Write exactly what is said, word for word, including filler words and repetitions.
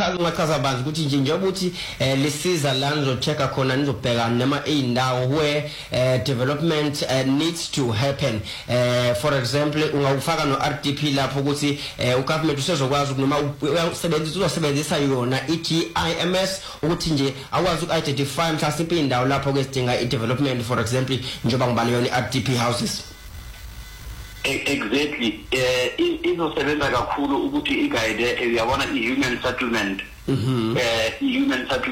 ungachaza ungachaza banzi ukuthi nje njengoba uthi lisiza la nizochecka khona nizobheka nema indawo where development uh, needs to happen. Uh, for example, ungawufaka no R D P lapho ukuthi u government usezokwazi ukunoma usebenzisa uzosebenzisa yona i G I M S ukuthi nje akwazi uku identify mhlawumbe indawo lapho kwesidinga i development, for example njengoba ngibale yona i R D P houses. Exactly. Eh izosebenza kakhulu ukuthi iguide uyabona i human settlement. Mhm. Eh human settlement